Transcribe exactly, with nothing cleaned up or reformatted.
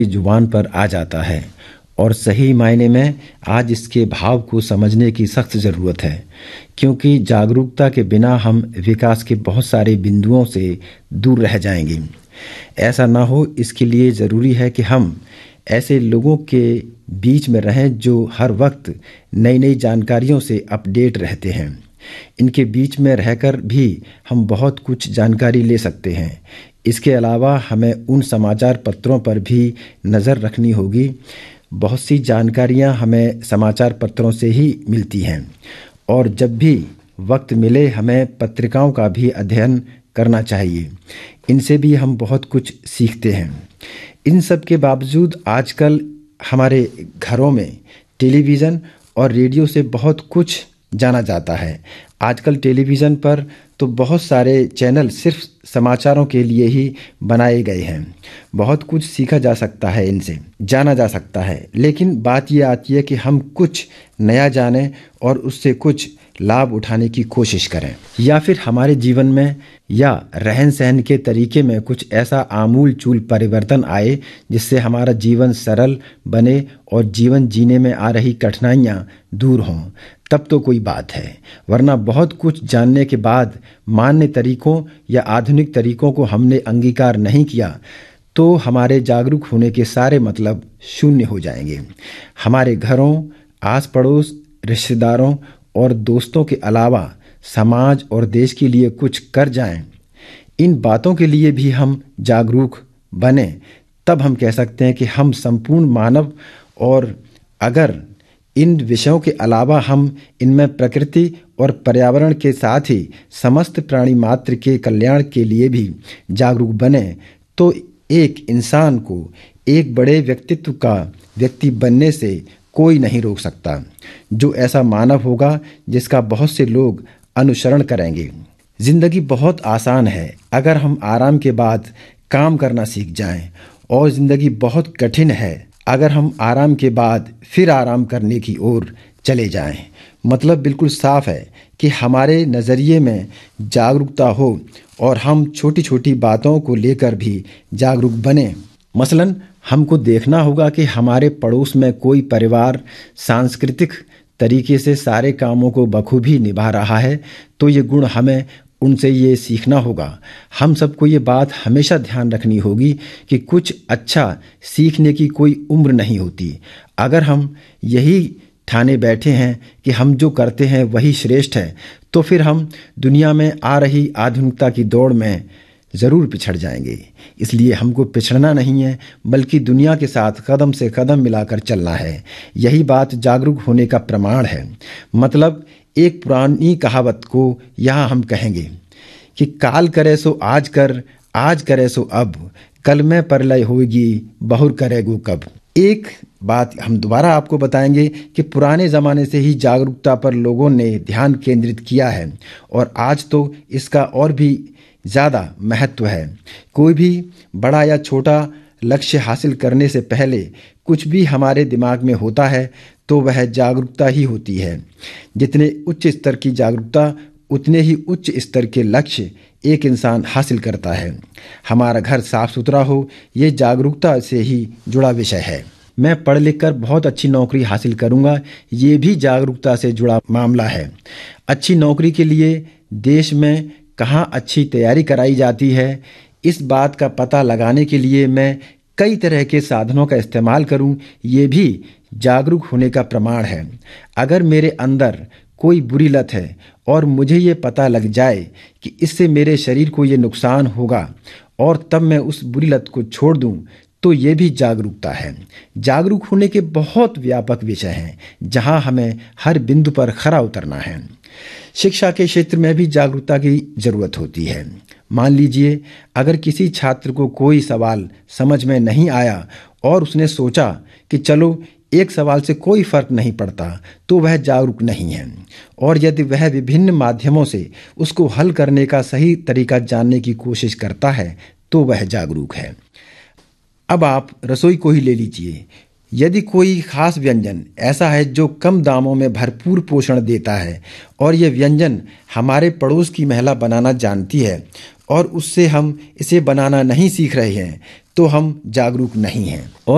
जुबान पर आ जाता है और सही मायने में आज इसके भाव को समझने की सख्त ज़रूरत है, क्योंकि जागरूकता के बिना हम विकास के बहुत सारे बिंदुओं से दूर रह जाएंगे। ऐसा ना हो, इसके लिए ज़रूरी है कि हम ऐसे लोगों के बीच में रहें जो हर वक्त नई नई जानकारियों से अपडेट रहते हैं। इनके बीच में रहकर भी हम बहुत कुछ जानकारी ले सकते हैं। इसके अलावा हमें उन समाचार पत्रों पर भी नज़र रखनी होगी। बहुत सी जानकारियां हमें समाचार पत्रों से ही मिलती हैं और जब भी वक्त मिले हमें पत्रिकाओं का भी अध्ययन करना चाहिए। इनसे भी हम बहुत कुछ सीखते हैं। इन सब के बावजूद आजकल हमारे घरों में टेलीविज़न और रेडियो से बहुत कुछ जाना जाता है। आजकल टेलीविज़न पर तो बहुत सारे चैनल सिर्फ समाचारों के लिए ही बनाए गए हैं। बहुत कुछ सीखा जा सकता है, इनसे जाना जा सकता है, लेकिन बात यह आती है कि हम कुछ नया जानें और उससे कुछ लाभ उठाने की कोशिश करें, या फिर हमारे जीवन में या रहन सहन के तरीके में कुछ ऐसा आमूल चूल परिवर्तन आए जिससे हमारा जीवन सरल बने और जीवन जीने में आ रही कठिनाइयाँ दूर हों। तब तो कोई बात है, वरना बहुत कुछ जानने के बाद मान्य तरीकों या आधुनिक तरीकों को हमने अंगीकार नहीं किया तो हमारे जागरूक होने के सारे मतलब शून्य हो जाएंगे। हमारे घरों, आस पड़ोस, रिश्तेदारों और दोस्तों के अलावा समाज और देश के लिए कुछ कर जाएं। इन बातों के लिए भी हम जागरूक बने, तब हम कह सकते हैं कि हम संपूर्ण मानव। और अगर इन विषयों के अलावा हम इनमें प्रकृति और पर्यावरण के साथ ही समस्त प्राणी मात्र के कल्याण के लिए भी जागरूक बने तो एक इंसान को एक बड़े व्यक्तित्व का व्यक्ति बनने से कोई नहीं रोक सकता। जो ऐसा मानव होगा जिसका बहुत से लोग अनुसरण करेंगे। जिंदगी बहुत आसान है अगर हम आराम के बाद काम करना सीख जाएं, और जिंदगी बहुत कठिन है अगर हम आराम के बाद फिर आराम करने की ओर चले जाएं। मतलब बिल्कुल साफ है कि हमारे नज़रिए में जागरूकता हो और हम छोटी छोटी बातों को लेकर भी जागरूक बने। मसलन हमको देखना होगा कि हमारे पड़ोस में कोई परिवार सांस्कृतिक तरीके से सारे कामों को बखूबी निभा रहा है, तो ये गुण हमें उनसे ये सीखना होगा। हम सबको ये बात हमेशा ध्यान रखनी होगी कि कुछ अच्छा सीखने की कोई उम्र नहीं होती। अगर हम यही ठाने बैठे हैं कि हम जो करते हैं वही श्रेष्ठ है, तो फिर हम दुनिया में आ रही आधुनिकता की दौड़ में ज़रूर पिछड़ जाएंगे। इसलिए हमको पिछड़ना नहीं है, बल्कि दुनिया के साथ कदम से कदम मिलाकर चलना है। यही बात जागरूक होने का प्रमाण है। मतलब एक पुरानी कहावत को यहाँ हम कहेंगे कि काल करे सो आज कर, आज करे सो अब, कल में परलय होगी, बहुर करेगो कब। एक बात हम दोबारा आपको बताएंगे कि पुराने ज़माने से ही जागरूकता पर लोगों ने ध्यान केंद्रित किया है और आज तो इसका और भी ज़्यादा महत्व है। कोई भी बड़ा या छोटा लक्ष्य हासिल करने से पहले कुछ भी हमारे दिमाग में होता है तो वह जागरूकता ही होती है। जितने उच्च स्तर की जागरूकता उतने ही उच्च स्तर के लक्ष्य एक इंसान हासिल करता है। हमारा घर साफ सुथरा हो, ये जागरूकता से ही जुड़ा विषय है। मैं पढ़ लिख कर बहुत अच्छी नौकरी हासिल करूंगा, ये भी जागरूकता से जुड़ा मामला है। अच्छी नौकरी के लिए देश में कहाँ अच्छी तैयारी कराई जाती है, इस बात का पता लगाने के लिए मैं कई तरह के साधनों का इस्तेमाल करूं, ये भी जागरूक होने का प्रमाण है। अगर मेरे अंदर कोई बुरी लत है और मुझे ये पता लग जाए कि इससे मेरे शरीर को ये नुकसान होगा और तब मैं उस बुरी लत को छोड़ दूं, तो ये भी जागरूकता है। जागरूक होने के बहुत व्यापक विषय हैं जहां हमें हर बिंदु पर खरा उतरना है। शिक्षा के क्षेत्र में भी जागरूकता की जरूरत होती है। मान लीजिए अगर किसी छात्र को कोई सवाल समझ में नहीं आया और उसने सोचा कि चलो एक सवाल से कोई फर्क नहीं पड़ता, तो वह जागरूक नहीं है। और यदि वह विभिन्न माध्यमों से उसको हल करने का सही तरीका जानने की कोशिश करता है तो वह जागरूक है। अब आप रसोई को ही ले लीजिए। यदि कोई खास व्यंजन ऐसा है जो कम दामों में भरपूर पोषण देता है और यह व्यंजन हमारे पड़ोस की महिला बनाना जानती है और उससे हम इसे बनाना नहीं सीख रहे हैं, तो हम जागरूक नहीं हैं। और